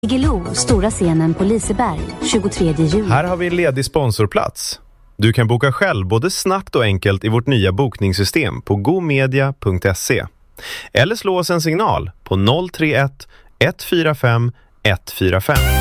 Gelo, stora scenen på Liseberg, 23 juli. Här har vi en ledig sponsorplats. Du kan boka själv både snabbt och enkelt i vårt nya bokningssystem på gomedia.se. Eller slå oss en signal på 031 145 145.